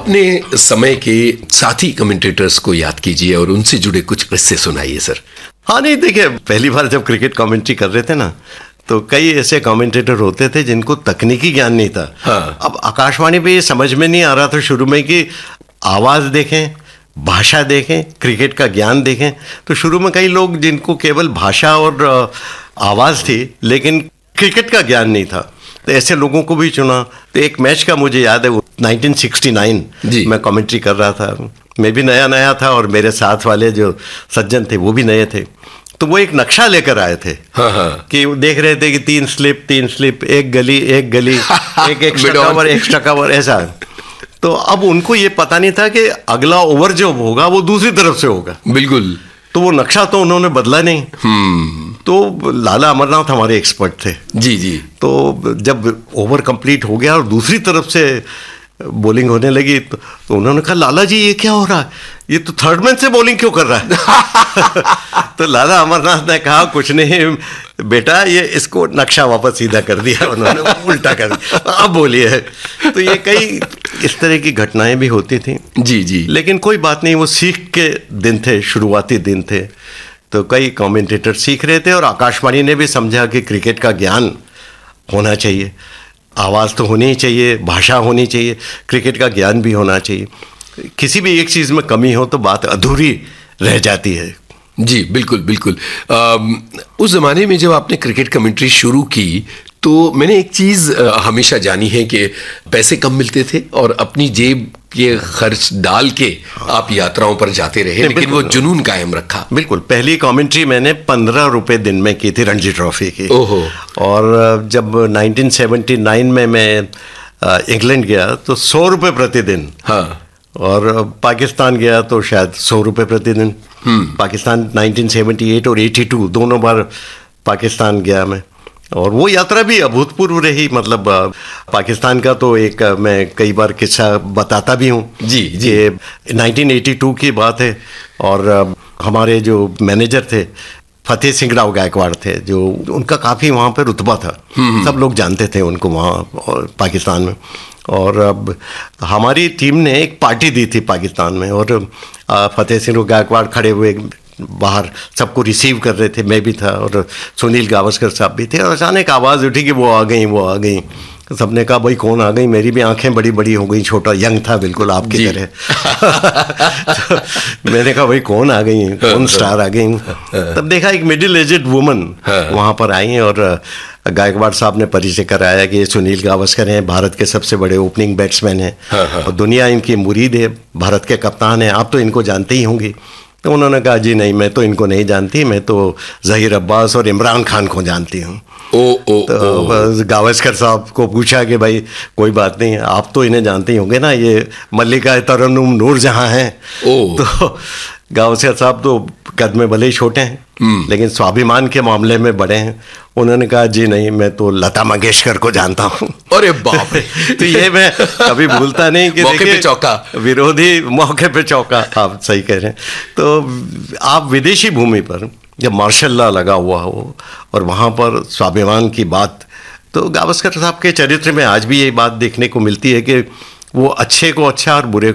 अपने समय के साथी कमेंटेटर्स को याद कीजिए और उनसे जुड़े कुछ किस्से सुनाइए सर। हाँ नहीं, देखिए पहली बार जब क्रिकेट कमेंट्री कर रहे थे ना, तो कई ऐसे कमेंटेटर होते थे जिनको तकनीकी ज्ञान नहीं था। हाँ। अब आकाशवाणी पे ये समझ में नहीं आ रहा था शुरू में कि आवाज़ देखें, भाषा देखें, क्रिकेट का ज्ञान देखें। तो शुरू में कई लोग जिनको केवल भाषा और आवाज़ थी लेकिन क्रिकेट का ज्ञान नहीं था, तो ऐसे लोगों को भी चुना। तो एक मैच का मुझे याद है, 1969 मैं कमेंट्री कर रहा था। मैं भी नया नया था और मेरे साथ वाले जो सज्जन थे वो भी नए थे। तो वो एक नक्शा लेकर आए थे। हाँ। कि देख रहे थे कि 3 स्लिप, एक गली एक एक्स्ट्रा कवर ऐसा। तो अब उनको ये पता नहीं था कि अगला ओवर जो होगा वो दूसरी तरफ से होगा। बिल्कुल। तो वो नक्शा तो उन्होंने बदला नहीं। तो लाला अमरनाथ हमारे एक्सपर्ट थे। जी। तो जब ओवर कंप्लीट हो गया और दूसरी तरफ से बॉलिंग होने लगी तो उन्होंने कहा, लाला जी ये क्या हो रहा है, ये तो थर्ड मैन से बॉलिंग क्यों कर रहा है? तो लाला अमरनाथ ने कहा, कुछ नहीं बेटा, ये इसको नक्शा वापस सीधा कर दिया उन्होंने, उल्टा कर दिया, अब बोलिए। तो ये कई इस तरह की घटनाएं भी होती थी। जी। लेकिन कोई बात नहीं, वो सीख के दिन थे, शुरुआती दिन थे। तो कई कमेंटेटर सीख रहे थे और आकाशवाणी ने भी समझा कि क्रिकेट का ज्ञान होना चाहिए, आवाज़ तो होनी ही चाहिए, भाषा होनी चाहिए, क्रिकेट का ज्ञान भी होना चाहिए। किसी भी एक चीज़ में कमी हो तो बात अधूरी रह जाती है। जी बिल्कुल। उस ज़माने में जब आपने क्रिकेट कमेंट्री शुरू की तो मैंने एक चीज़ हमेशा जानी है कि पैसे कम मिलते थे और अपनी जेब के खर्च डाल के आप यात्राओं पर जाते रहे, लेकिन वो जुनून कायम रखा। बिल्कुल। पहली कमेंट्री मैंने 15 रुपये दिन में की थी, रणजी ट्रॉफी की। ओहो। और जब 1979 में मैं इंग्लैंड गया तो 100 रुपये प्रतिदिन। हाँ। और पाकिस्तान गया तो शायद 100 रुपये प्रतिदिन। पाकिस्तान 1978 और 82 दोनों बार पाकिस्तान गया मैं, और वो यात्रा भी अभूतपूर्व रही। मतलब पाकिस्तान का तो एक मैं कई बार किस्सा बताता भी हूँ। जी। 1982 की बात है और हमारे जो मैनेजर थे फतेह सिंह राव गायकवाड़ थे, जो उनका काफ़ी वहाँ पर रुतबा था, सब लोग जानते थे उनको वहाँ पाकिस्तान में। और अब हमारी टीम ने एक पार्टी दी थी पाकिस्तान में और फतेह सिंह गायकवाड़ खड़े हुए बाहर सबको रिसीव कर रहे थे, मैं भी था और सुनील गावस्कर साहब भी थे। और अचानक आवाज़ उठी कि वो आ गई। सबने कहा, भाई कौन आ गई? मेरी भी आंखें बड़ी बड़ी हो गई, छोटा यंग था बिल्कुल आपकी तरह। तो मैंने कहा, भाई कौन आ गई, कौन स्टार आ गई? तब देखा एक मिडिल एजेड वुमन वहाँ पर आई और गायकवाड़ साहब ने परिचय कराया कि ये सुनील गावस्कर हैं, भारत के सबसे बड़े ओपनिंग बैट्समैन हैं और दुनिया इनकी मुरीद है, भारत के कप्तान हैं, आप तो इनको जानते ही होंगे। तो उन्होंने कहा, जी नहीं, मैं तो इनको नहीं जानती, मैं तो ज़हीर अब्बास और इमरान खान को जानती हूँ। तो गावस्कर साहब को पूछा कि भाई कोई बात नहीं, आप तो इन्हें जानते ही होंगे ना, ये मल्लिका तरन्नुम नूरजहां हैं। तो गावस्कर साहब तो कद में भले ही छोटे हैं लेकिन स्वाभिमान के मामले में बड़े हैं। उन्होंने कहा, जी नहीं, मैं तो लता मंगेशकर को जानता हूँ। अरे बाप रे। तो ये मैं कभी भूलता नहीं कि मौके पे चौका, विरोधी मौके पे चौका। आप सही कह रहे हैं। तो आप विदेशी भूमि पर जब मार्शल लॉ लगा हुआ हो और वहाँ पर स्वाभिमान की बात, तो गावस्कर साहब के चरित्र में आज भी यही बात देखने को मिलती है कि वो अच्छे को अच्छा और बुरे